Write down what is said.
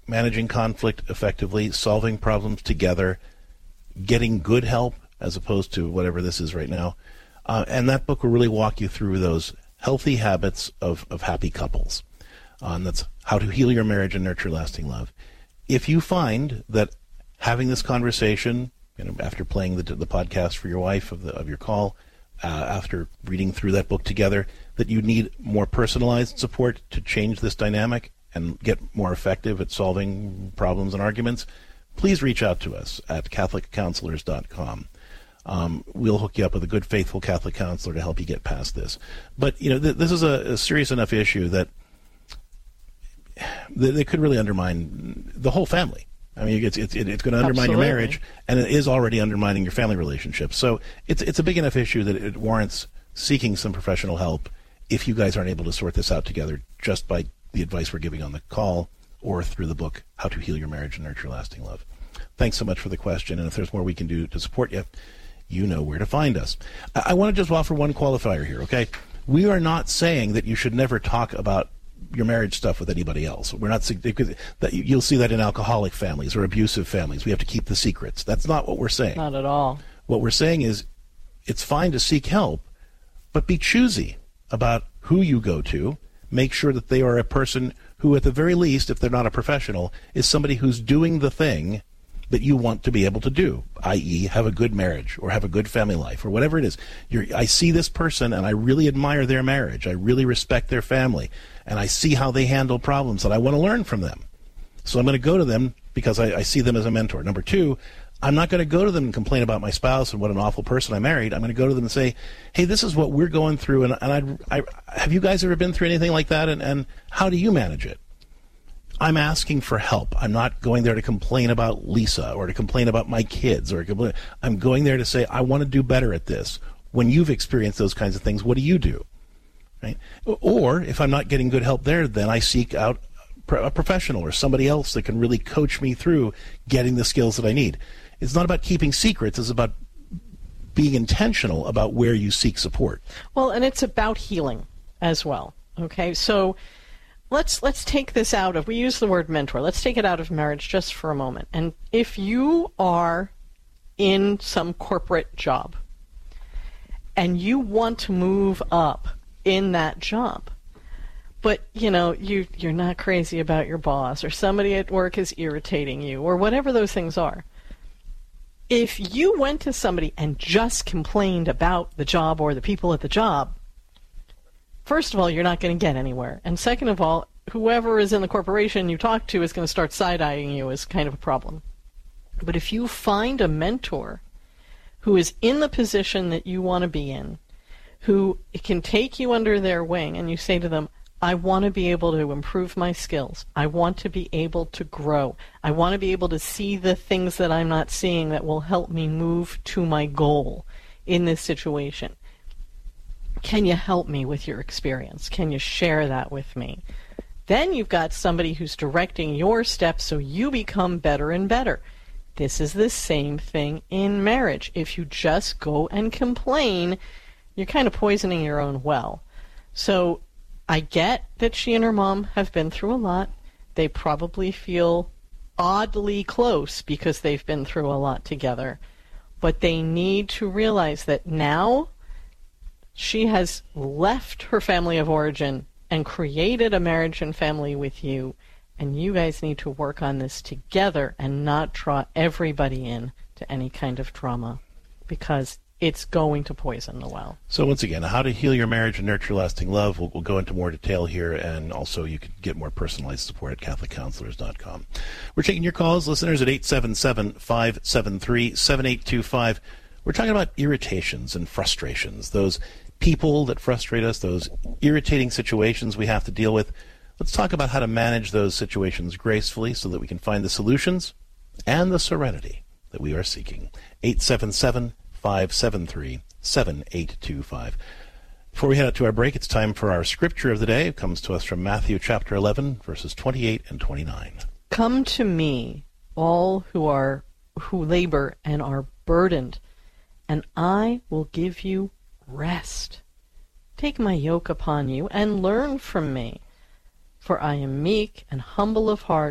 managing conflict effectively, solving problems together, getting good help as opposed to whatever this is right now. And that book will really walk you through those healthy habits of happy couples. And that's How to Heal Your Marriage and Nurture Lasting Love. If you find that having this conversation, after playing the podcast for your wife of your call, after reading through that book together, that you need more personalized support to change this dynamic and get more effective at solving problems and arguments, please reach out to us at CatholicCounselors.com. We'll hook you up with a good, faithful Catholic counselor to help you get past this. But this is a serious enough issue that it could really undermine the whole family. I mean, it's going to undermine your marriage, and it is already undermining your family relationship. So it's a big enough issue that it warrants seeking some professional help if you guys aren't able to sort this out together just by the advice we're giving on the call or through the book, How to Heal Your Marriage and Nurture Lasting Love. Thanks so much for the question, and if there's more we can do to support you, you know where to find us. I want to just offer one qualifier here, okay? We are not saying that you should never talk about your marriage stuff with anybody else. We're not that you'll see that in alcoholic families or abusive families. We have to keep the secrets. That's not what we're saying. Not at all. What we're saying is it's fine to seek help, but be choosy about who you go to. Make sure that they are a person who, at the very least, if they're not a professional, is somebody who's doing the thing that you want to be able to do, i.e. have a good marriage or have a good family life or whatever it is. I see this person and I really admire their marriage. I really respect their family. And I see how they handle problems and I want to learn from them. So I'm going to go to them because I see them as a mentor. Number two, I'm not going to go to them and complain about my spouse and what an awful person I married. I'm going to go to them and say, hey, this is what we're going through. And I have you guys ever been through anything like that? And how do you manage it? I'm asking for help. I'm not going there to complain about Lisa or to complain about my kids. I'm going there to say, I want to do better at this. When you've experienced those kinds of things, what do you do? Right? Or if I'm not getting good help there, then I seek out a professional or somebody else that can really coach me through getting the skills that I need. It's not about keeping secrets. It's about being intentional about where you seek support. Well, and it's about healing as well. Okay, so let's take this out of, we use the word mentor, let's take it out of marriage just for a moment. And if you are in some corporate job and you want to move up in that job, but you're not crazy about your boss or somebody at work is irritating you or whatever those things are, if you went to somebody and just complained about the job or the people at the job, first of all, you're not going to get anywhere. And second of all, whoever is in the corporation you talk to is going to start side-eyeing you as kind of a problem. But if you find a mentor who is in the position that you want to be in, who can take you under their wing, and you say to them, I want to be able to improve my skills. I want to be able to grow. I want to be able to see the things that I'm not seeing that will help me move to my goal in this situation. Can you help me with your experience? Can you share that with me? Then you've got somebody who's directing your steps so you become better and better. This is the same thing in marriage. If you just go and complain, you're kind of poisoning your own well. So I get that she and her mom have been through a lot. They probably feel oddly close because they've been through a lot together. But they need to realize that now she has left her family of origin and created a marriage and family with you, and you guys need to work on this together and not draw everybody in to any kind of drama, because it's going to poison the well. So once again, How to Heal Your Marriage and Nurture Lasting Love. We'll go into more detail here, and also you can get more personalized support at CatholicCounselors.com. We're taking your calls, listeners, at 877-573-7825. We're talking about irritations and frustrations, those people that frustrate us, those irritating situations we have to deal with. Let's talk about how to manage those situations gracefully so that we can find the solutions and the serenity that we are seeking. 877-573-7825. Before we head out to our break, it's time for our scripture of the day. It comes to us from Matthew chapter 11, verses 28 and 29. Come to me, all who labor and are burdened, and I will give you rest. Take my yoke upon you and learn from me, for I am meek and humble of heart,